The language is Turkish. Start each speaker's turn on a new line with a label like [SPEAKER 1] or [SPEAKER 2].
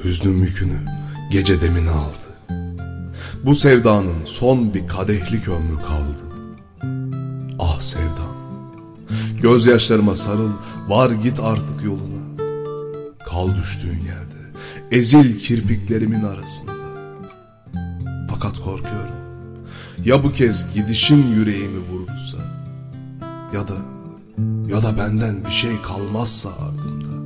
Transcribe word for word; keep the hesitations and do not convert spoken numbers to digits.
[SPEAKER 1] Hüznün yükünü gece demine aldı. Bu sevdanın son bir kadehlik ömrü kaldı. Ah sevdam, gözyaşlarıma sarıl, var git artık yoluna. Kal düştüğün yerde, ezil kirpiklerimin arasında. Fakat korkuyorum, ya bu kez gidişin yüreğimi vurursa, ya da ya da benden bir şey kalmazsa ardımda.